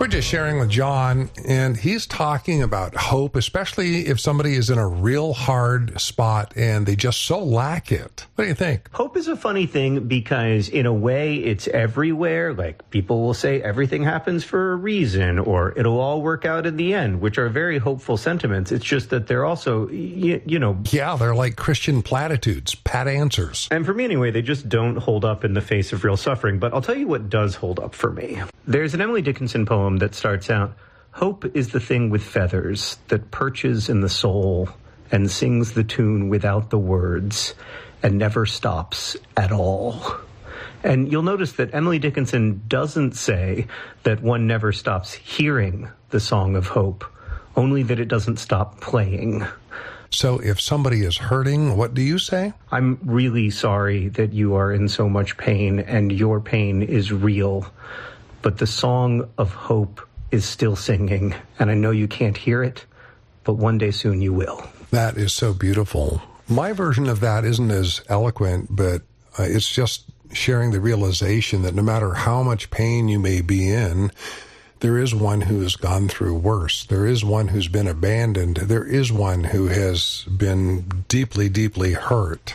We're just sharing with John, and he's talking about hope, especially if somebody is in a real hard spot and they just so lack it. What do you think? Hope is a funny thing because in a way it's everywhere. Like people will say everything happens for a reason or it'll all work out in the end, which are very hopeful sentiments. It's just that they're also, Yeah, they're like Christian platitudes, pat answers. And for me anyway, they just don't hold up in the face of real suffering. But I'll tell you what does hold up for me. There's an Emily Dickinson poem that starts out, "Hope is the thing with feathers that perches in the soul and sings the tune without the words and never stops at all." And you'll notice that Emily Dickinson doesn't say that one never stops hearing the song of hope, only that it doesn't stop playing. So if somebody is hurting, what do you say? I'm really sorry that you are in so much pain and your pain is real. But the song of hope is still singing, and I know you can't hear it, but one day soon you will. That is so beautiful. My version of that isn't as eloquent, but it's just sharing the realization that no matter how much pain you may be in, there is one who has gone through worse. There is one who's been abandoned. There is one who has been deeply, deeply hurt.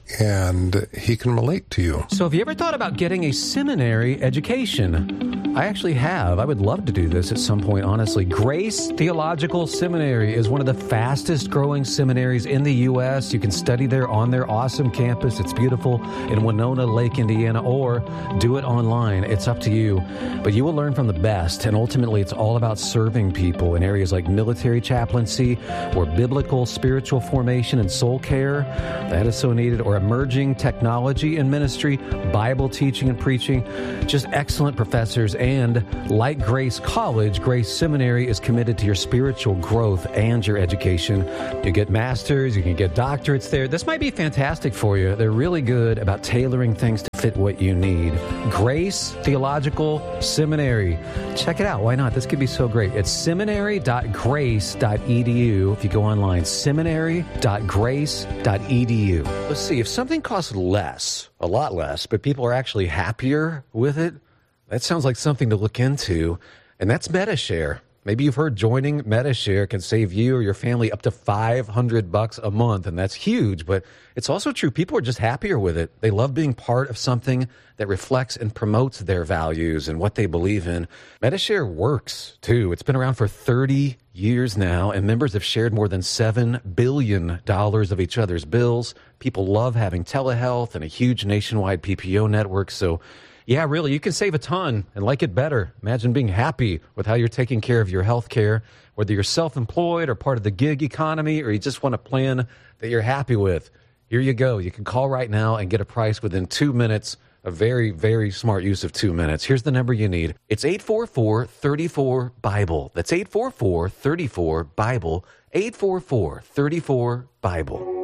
And he can relate to you. So have you ever thought about getting a seminary education? I actually have. I would love to do this at some point, honestly. Grace Theological Seminary is one of the fastest growing seminaries in the U.S. You can study there on their awesome campus. It's beautiful in Winona Lake, Indiana, or do it online. It's up to you. But you will learn from the best, and ultimately it's all about serving people in areas like military chaplaincy or biblical spiritual formation and soul care. That is so needed. Or emerging technology and ministry, Bible teaching and preaching, just excellent professors. And like Grace College, Grace Seminary is committed to your spiritual growth and your education. You get masters, you can get doctorates there. This might be fantastic for you. They're really good about tailoring things to fit what you need. Grace Theological Seminary. Check it out. Why not? This could be so great. It's seminary.grace.edu. If you go online, seminary.grace.edu. Let's see, if something costs less, a lot less, but people are actually happier with it, that sounds like something to look into, and that's MediShare. Maybe you've heard joining MediShare can save you or your family up to $500 a month, and that's huge, but it's also true. People are just happier with it. They love being part of something that reflects and promotes their values and what they believe in. MediShare works, too. It's been around for 30 years now, and members have shared more than $7 billion of each other's bills. People love having telehealth and a huge nationwide PPO network, so yeah, really, you can save a ton and like it better. Imagine being happy with how you're taking care of your health care, whether you're self-employed or part of the gig economy, or you just want a plan that you're happy with. Here you go. You can call right now and get a price within 2 minutes. A very, very smart use of 2 minutes. Here's the number you need. It's 844-34-BIBLE. That's 844-34-BIBLE. 844-34-BIBLE.